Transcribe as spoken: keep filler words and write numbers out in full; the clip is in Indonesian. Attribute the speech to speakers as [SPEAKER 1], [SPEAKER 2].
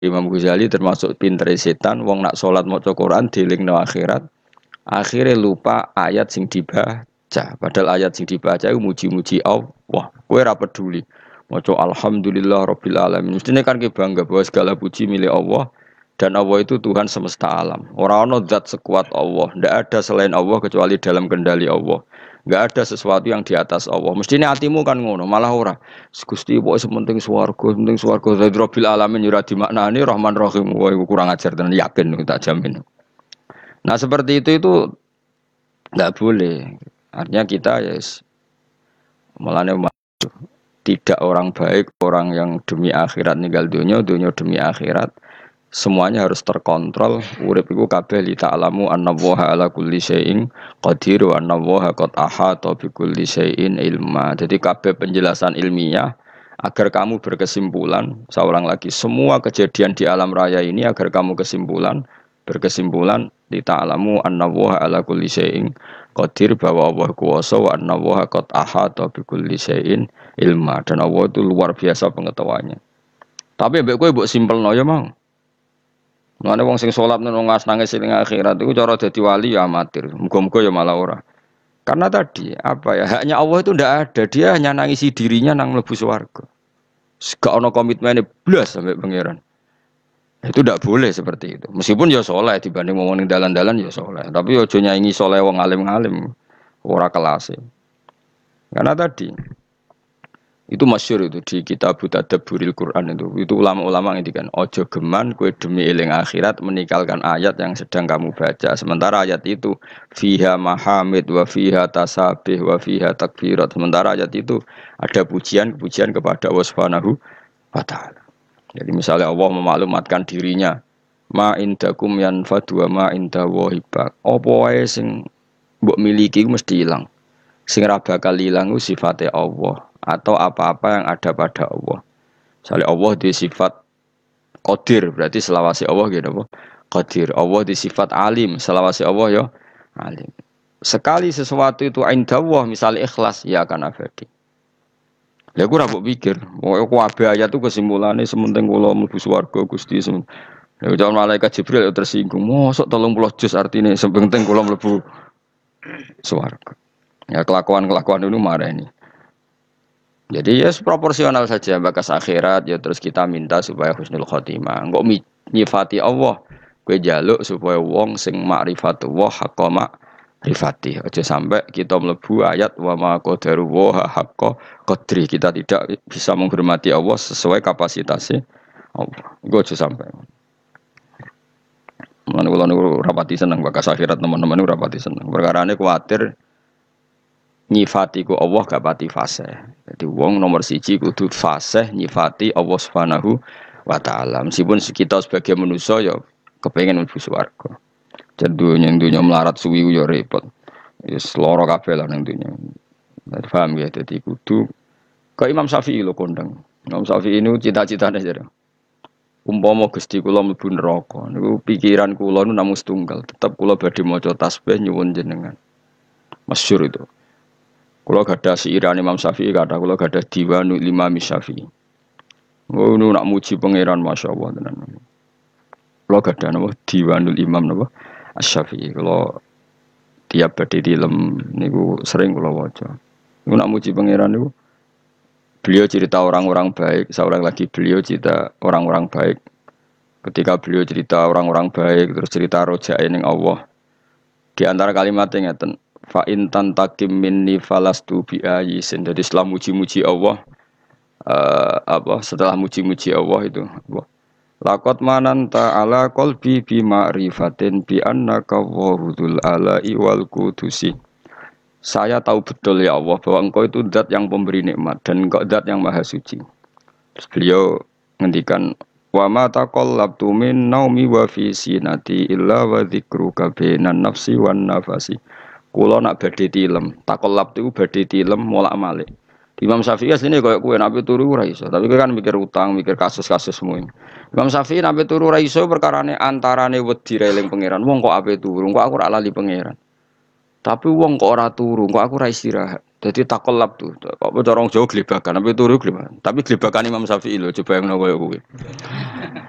[SPEAKER 1] Imam Ghazali termasuk pinter setan, wong nak sholat maca Quran dilingno akhirat, akhirnya lupa ayat sing dibaca. Padahal ayat sing dibaca itu muji-muji Allah. Kowe ra peduli. Maca alhamdulillah rabbil alamin. Mestine kan ki bangga bahwa segala puji milik Allah dan Allah itu Tuhan semesta alam. Ora ana zat sekuat Allah, ndak ada selain Allah kecuali dalam kendali Allah. Enggak ada sesuatu yang di atas Allah. Mestine hatimu kan ngono, malah ora. Gusti pokoke sementing swarga, sementing swarga rabbil alamin ora dimaknani Rahman Rahim. Wah, kurang ajar tenan yakin tak jamin. Nah seperti itu itu nggak boleh. Artinya kita ya yes, melane tidak orang baik, orang yang demi akhirat ninggal dunia, dunia demi akhirat. Semuanya harus terkontrol. Urip iku kabeh li ta'lamu annallaha ala kulli syai'in qadir wa annallaha qad ahata bi kulli syai'in ilma. Jadi kabeh penjelasan ilmiah agar kamu berkesimpulan, saya ulang lagi, semua kejadian di alam raya ini agar kamu kesimpulan berkesimpulan li ta'lamu annallaha ala kulli syai'in qadir, bahwa Allah kuwasa wa annallaha qad ahata bi kulli syai'in ilma, dan Allah itu luar biasa pengetahuannya. Tapi mbek kowe mbok simpelno ya mang. Mana wong sing sholat nang nangis ning akhirat itu cara dadi wali ya amatir. Muga-muga ya malah ora. Karena tadi apa ya, haknya Allah itu ndak ada. Dia hanya nangisi dirinya nang mlebu swarga. Gak ono komitmene blas sampai pangeran. Itu ndak boleh seperti itu. Meskipun ya saleh dibanding wong ning dalan-dalan ya saleh, tapi aja nyaingi saleh wong alim-alim. Ora kelas. Karena tadi itu masyhur itu di kitab Tadabburil Quran itu. Itu ulama-ulama ngendikan, ojo geman kowe demi eling akhirat meninggalkan ayat yang sedang kamu baca. Sementara ayat itu fiha mahamid wa fiha tasabih wa fiha takbirat. Sementara ayat itu ada pujian-pujian kepada Allah Subhanahu wa taala. Jadi misalnya Allah memaklumatkan dirinya, ma indakum yanfadu wa ma inda wahibak. Apa wae sing mbok miliki mesti hilang. Sing ra bakal ilang sifatnya Allah atau apa-apa yang ada pada Allah. Misalnya Allah di sifat Qadir, berarti selawase Allah gitu apa? Qadir. Allah di sifat Alim, selawase Allah ya Alim. Sekali sesuatu itu inda Allah, misalnya ikhlas, ya akan abadi. Ya aku ora mbok pikir, pokoke kabeh ayat itu kesimpulannya sementing kula mlebu swarga Gusti semen. Ya jangan malaikat Jibril ya tersinggung. Mosok telung puluh juz artine sementing kula mlebu swarga. Ya kelakuan-kelakuan itu marah ini. Jadi ya proporsional saja bakas akhirat ya, terus kita minta supaya husnul khotimah. Engko nyifati Allah, kowe njaluk supaya wong sing ma'rifatullah haqqa ma'rifati. Aja sampai kita mlebu ayat wa ma qadaru wa haqqa qadri. Kita tidak bisa menghormati Allah sesuai kapasitasnya Allah. Iku aja sampai. Mulane kula niku rapati seneng bakas akhirat, teman-teman niku rapati seneng. Perkarane kuwatir nyifati ku Allah gak pati fasih. Jadi wong nomor siji kudu fasih nyifati Allah Subhanahu wa taala. Meskipun kita sebagai manusia ya kepengin mlebu swarga. Jadi dunya dunya melarat suwi ya repot. Wis lara kabeh lah ning dunya. Paham ya, dadi kudu ke Imam Syafi'i lho kondang. Imam Syafi'i ini cita-citane jare. Umpama Gusti kula mlebu neraka niku pikiran kula nu namung setunggal, tetep kula badhe maca tasbih nyuwun jenengan. Masyhur itu. Kalau gada siiran Imam Syafi'i, kata kalau gada diwanu lima Syafi'i. Oh, nu nak muji pangeran, masya Allah tenan. Kalau gada nama diwanul Imam nama Syafi'i. Kalau tiap badhe dilem niku sering kalau waca. Nu nak muji pangeran niku, beliau cerita orang-orang baik. Seorang lagi beliau cerita orang-orang baik. Ketika beliau cerita orang-orang baik, terus cerita rojae ning Allah. Di antara kalimatnya ngeten, fa in tantakim minni falastu bi ayisin. Jadi setelah muji-muji Allah uh, apa setelah muji-muji Allah itu Allah, laqad mananta ala qalbi bi ma'rifatin bi annaka wahudul ala'i wal qudusi. Saya tahu betul ya Allah bahwa engkau itu zat yang pemberi nikmat dan engkau zat yang maha suci. Terus beliau ngendikan wa ma taqallabtu min naumi wa fi sinati illa wa dzikruka bainan nafsi wan nafasi. Kula nak badhe tilem, takolab itu badhe tilem molak-malik. Imam Syafi'i asline koyo kowe nek turu ora iso, tapi kowe kan mikir utang, mikir kasus-kasus semua. Imam Syafi'i nek turu ora iso perkarane antarane wedi eling pangeran. Wong kok ape turu, kok aku ora lali pangeran. Tapi wong kok ora turu, kok aku ora istirahat. Dadi takolab tuh. Kok cara Jawa glebakan, ape turu glebakan. Tapi glebakan Imam Syafi'i lho, coba yang koyo kowe.